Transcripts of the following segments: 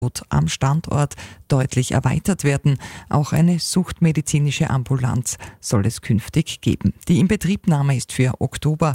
am Standort deutlich erweitert werden. Auch eine suchtmedizinische Ambulanz soll es künftig geben. Die Inbetriebnahme ist für Oktober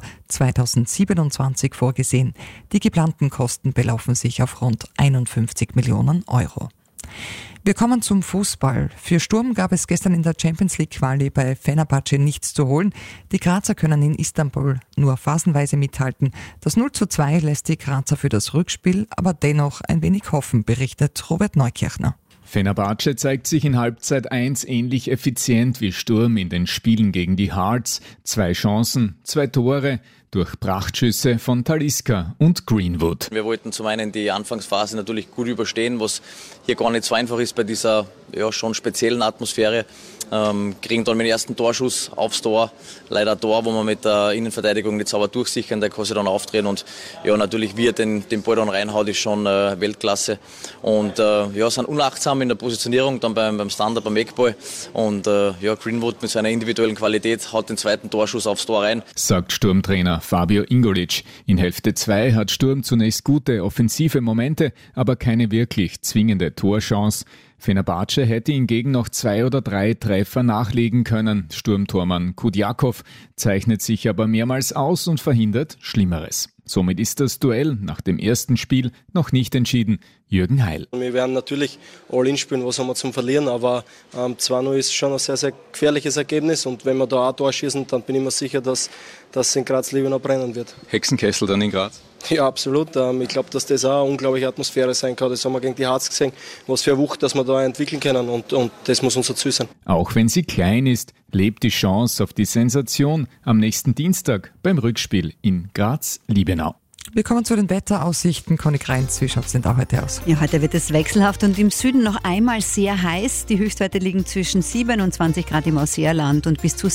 2027 vorgesehen. Die geplanten Kosten belaufen sich auf rund 51 Millionen Euro. Wir kommen zum Fußball. Für Sturm gab es gestern in der Champions League Quali bei Fenerbahce nichts zu holen. Die Grazer können in Istanbul nur phasenweise mithalten. Das 0:2 lässt die Grazer für das Rückspiel aber dennoch ein wenig hoffen, berichtet Robert Neukirchner. Fenerbahce zeigt sich in Halbzeit 1 ähnlich effizient wie Sturm in den Spielen gegen die Hearts. 2 Chancen, 2 Tore durch Prachtschüsse von Talisca und Greenwood. Wir wollten zum einen die Anfangsphase natürlich gut überstehen, was hier gar nicht so einfach ist bei dieser schon speziellen Atmosphäre. Kriegen dann mit dem ersten Torschuss aufs Tor, leider ein Tor, wo wir mit der Innenverteidigung nicht sauber durchsichern, der kann sich dann aufdrehen und natürlich wie er den Ball dann reinhaut, ist schon Weltklasse und sind unachtsam in der Positionierung, dann beim Standard, beim Eckball und Greenwood mit seiner individuellen Qualität haut den zweiten Torschuss aufs Tor rein. Sagt Sturmtrainer Fabio Ingolic. In Hälfte 2 hat Sturm zunächst gute offensive Momente, aber keine wirklich zwingende Torchance. Fenerbahce hätte hingegen noch 2 oder 3 Treffer nachlegen können. Sturmtormann Kudjakov zeichnet sich aber mehrmals aus und verhindert Schlimmeres. Somit ist das Duell nach dem ersten Spiel noch nicht entschieden. Jürgen Heil. Wir werden natürlich All-In spielen, was haben wir zum Verlieren, aber 2:0 ist schon ein sehr, sehr gefährliches Ergebnis und wenn wir da auch Tor schießen, dann bin ich mir sicher, dass in Graz lieber noch brennen wird. Hexenkessel dann in Graz? Ja, absolut. Ich glaube, dass das auch eine unglaubliche Atmosphäre sein kann. Das haben wir gegen die Hearts gesehen, was für eine Wucht, dass wir da entwickeln können und das muss unser Ziel sein. Auch wenn sie klein ist, lebt die Chance auf die Sensation am nächsten Dienstag beim Rückspiel in Graz-Liebenau. Wir kommen zu den Wetteraussichten. Conny Kreinz, wie schaut es denn da heute aus? Ja, heute wird es wechselhaft und im Süden noch einmal sehr heiß. Die Höchstwerte liegen zwischen 27 Grad im Ausseerland und bis zu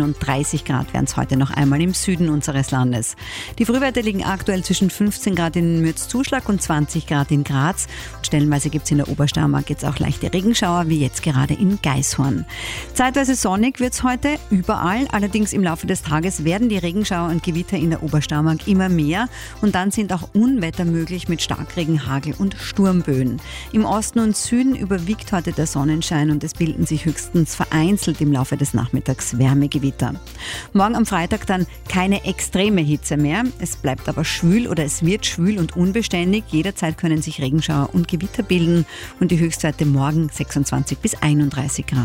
37 Grad werden es heute noch einmal im Süden unseres Landes. Die Frühwerte liegen aktuell zwischen 15 Grad in Mürzzuschlag und 20 Grad in Graz. Und stellenweise gibt es in der Obersteiermark jetzt auch leichte Regenschauer, wie jetzt gerade in Gaishorn. Zeitweise sonnig wird es heute überall. Allerdings im Laufe des Tages werden die Regenschauer und Gewitter in der Obersteiermark immer mehr. Und dann sind auch Unwetter möglich mit Starkregen, Hagel und Sturmböen. Im Osten und Süden überwiegt heute der Sonnenschein und es bilden sich höchstens vereinzelt im Laufe des Nachmittags Wärmegewitter. Morgen am Freitag dann keine extreme Hitze mehr. Es bleibt aber schwül oder es wird schwül und unbeständig. Jederzeit können sich Regenschauer und Gewitter bilden und die Höchstwerte morgen 26 bis 31 Grad.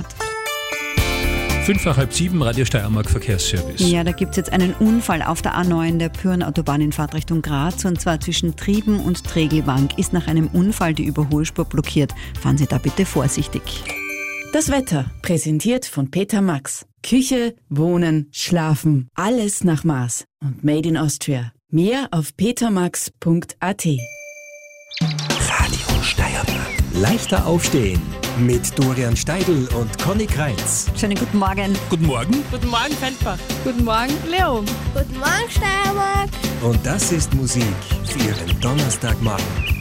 6:05, Radio Steiermark Verkehrsservice. Ja, da gibt es jetzt einen Unfall auf der A9 der Pyrenautobahn in Fahrtrichtung Graz und zwar zwischen Trieben und Tregelwank ist nach einem Unfall die Überholspur blockiert. Fahren Sie da bitte vorsichtig. Das Wetter, präsentiert von Peter Max. Küche, Wohnen, Schlafen, alles nach Maß und Made in Austria. Mehr auf petermax.at. Radio Steiermark. Leichter aufstehen. Mit Dorian Steidl und Conny Kreinz. Schönen guten Morgen. Guten Morgen. Guten Morgen, Feldbach. Guten Morgen, Leon. Guten Morgen, Steiermark. Und das ist Musik für Ihren Donnerstagmorgen.